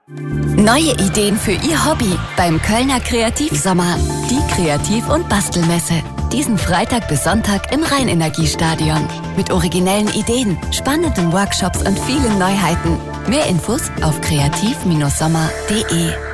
Neue Ideen für Ihr Hobby beim Kölner Kreativsommer. Die Kreativ- und Bastelmesse. Diesen Freitag bis Sonntag im Rheinenergiestadion. Mit originellen Ideen, spannenden Workshops und vielen Neuheiten. Mehr Infos auf kreativ-sommer.de.